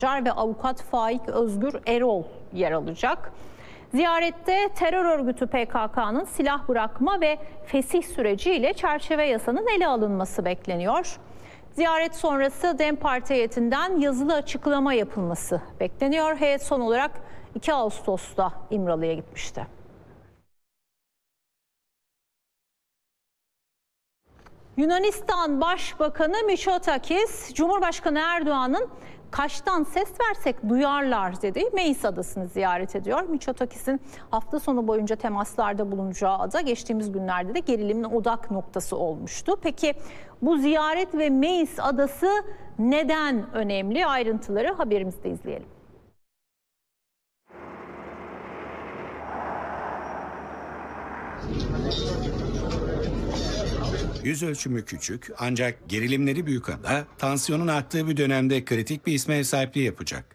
ve avukat Faik Özgür Erol yer alacak. Ziyarette terör örgütü PKK'nın silah bırakma ve fesih süreciyle çerçeve yasanın ele alınması bekleniyor. Ziyaret sonrası DEM Parti heyetinden yazılı açıklama yapılması bekleniyor. Heyet son olarak 2 Ağustos'ta İmralı'ya gitmişti. Yunanistan Başbakanı Mitsotakis, Cumhurbaşkanı Erdoğan'ın "Kaş'tan ses versek duyarlar" dediği Meis Adası'nı ziyaret ediyor. Mitsotakis'in hafta sonu boyunca temaslarda bulunacağı ada geçtiğimiz günlerde de gerilimin odak noktası olmuştu. Peki bu ziyaret ve Meis Adası neden önemli? Ayrıntıları haberimizde izleyelim. Yüz ölçümü küçük ancak gerilimleri büyük ada, tansiyonun arttığı bir dönemde kritik bir isme ev sahipliği yapacak.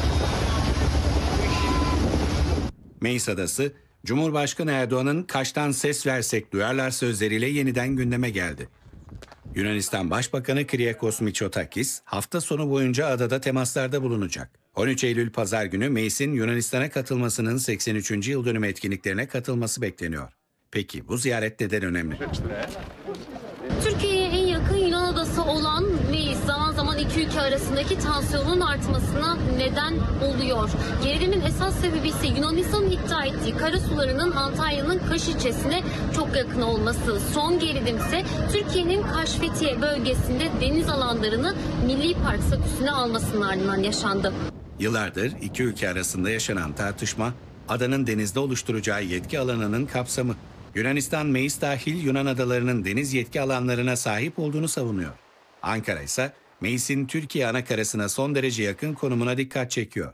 Meis Adası, Cumhurbaşkanı Erdoğan'ın "Kaş'tan ses versek duyarlar" sözleriyle yeniden gündeme geldi. Yunanistan Başbakanı Kyriakos Mitsotakis hafta sonu boyunca adada temaslarda bulunacak. 13 Eylül Pazar günü Meis'in Yunanistan'a katılmasının 83. yıl dönümü etkinliklerine katılması bekleniyor. Peki bu ziyaret neden önemli? Türkiye'ye en yakın Yunan adası olan Meis zaman zaman iki ülke arasındaki tansiyonun artmasına neden oluyor. Gerilimin esas sebebi ise Yunanistan'ın iddia ettiği karasularının Antalya'nın Kaş ilçesine çok yakın olması. Son gerilim ise Türkiye'nin Kaş-Fethiye bölgesinde deniz alanlarını milli park statüsüne almasının ardından yaşandı. Yıllardır iki ülke arasında yaşanan tartışma, adanın denizde oluşturacağı yetki alanının kapsamı. Yunanistan, Meis dahil Yunan adalarının deniz yetki alanlarına sahip olduğunu savunuyor. Ankara ise Meis'in Türkiye anakarasına son derece yakın konumuna dikkat çekiyor.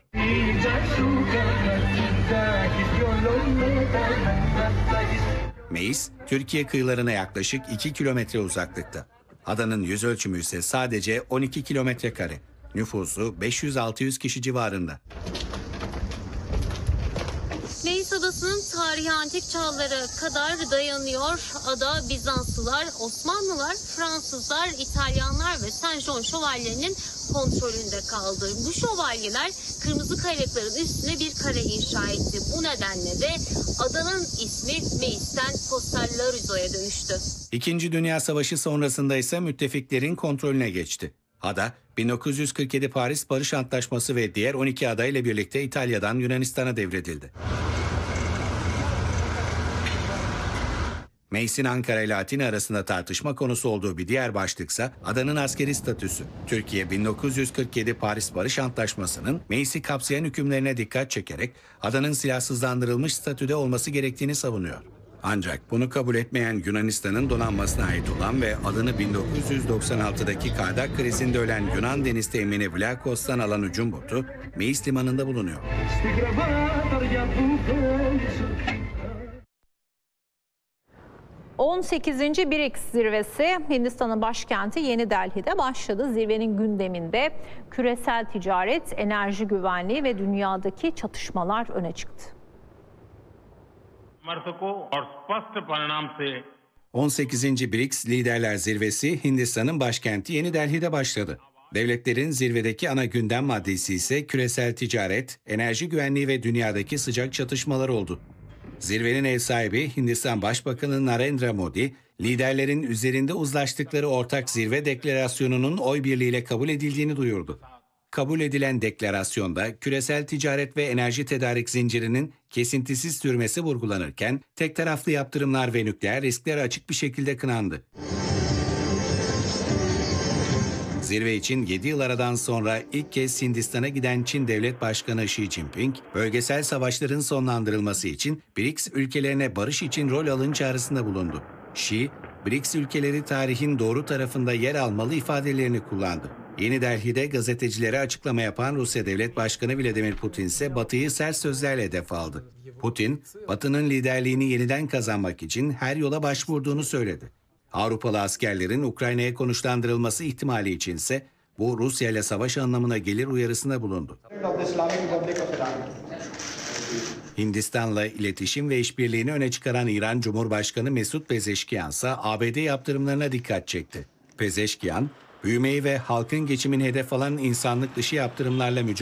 Meis, Türkiye kıyılarına yaklaşık 2 kilometre uzaklıkta. Adanın yüzölçümü ise sadece 12 kilometre kare. Nüfusu 500-600 kişi civarında. Meis Adası'nın tarihi antik çağlara kadar dayanıyor. Ada Bizanslılar, Osmanlılar, Fransızlar, İtalyanlar ve Saint John şövalyelerinin kontrolünde kaldı. Bu şövalyeler kırmızı kayalıkların üstüne bir kare inşa etti. Bu nedenle de adanın ismi Meis'ten Costa Laurizo'ya dönüştü. İkinci Dünya Savaşı sonrasında ise müttefiklerin kontrolüne geçti. Ada, 1947 Paris Barış Antlaşması ve diğer 12 ada ile birlikte İtalya'dan Yunanistan'a devredildi. Meis'in Ankara ile Atina arasında tartışma konusu olduğu bir diğer başlıksa adanın askeri statüsü. Türkiye, 1947 Paris Barış Antlaşması'nın Meis'i kapsayan hükümlerine dikkat çekerek adanın silahsızlandırılmış statüde olması gerektiğini savunuyor. Ancak bunu kabul etmeyen Yunanistan'ın donanmasına ait olan ve adını 1996'daki Kardak krizinde ölen Yunan deniz temini Vlakos'tan alan hücum botu Meis limanında bulunuyor. ...18. BRICS zirvesi Hindistan'ın başkenti Yeni Delhi'de başladı. Zirvenin gündeminde küresel ticaret, enerji güvenliği ve dünyadaki çatışmalar öne çıktı. 18. BRICS Liderler Zirvesi Hindistan'ın başkenti Yeni Delhi'de başladı. Devletlerin zirvedeki ana gündem maddesi ise küresel ticaret, enerji güvenliği ve dünyadaki sıcak çatışmalar oldu. Zirvenin ev sahibi Hindistan Başbakanı Narendra Modi, liderlerin üzerinde uzlaştıkları ortak zirve deklarasyonunun oy birliğiyle kabul edildiğini duyurdu. Kabul edilen deklarasyonda küresel ticaret ve enerji tedarik zincirinin kesintisiz sürmesi vurgulanırken tek taraflı yaptırımlar ve nükleer riskler açık bir şekilde kınandı. Zirve için 7 yıl aradan sonra ilk kez Hindistan'a giden Çin Devlet Başkanı Xi Jinping, bölgesel savaşların sonlandırılması için BRICS ülkelerine barış için rol alın çağrısında bulundu. Xi, BRICS ülkeleri tarihin doğru tarafında yer almalı ifadelerini kullandı. Yeni Delhi'de gazetecilere açıklama yapan Rusya Devlet Başkanı Vladimir Putin ise Batı'yı sert sözlerle hedef aldı. Putin, Batı'nın liderliğini yeniden kazanmak için her yola başvurduğunu söyledi. Avrupalı askerlerin Ukrayna'ya konuşlandırılması ihtimali içinse bu Rusya ile savaş anlamına gelir uyarısında bulundu. Hindistan'la iletişim ve işbirliğini öne çıkaran İran Cumhurbaşkanı Mesut Pezeşkiyan ise ABD yaptırımlarına dikkat çekti. Pezeşkiyan, büyümeyi ve halkın geçimini hedef alan insanlık dışı yaptırımlarla mücadele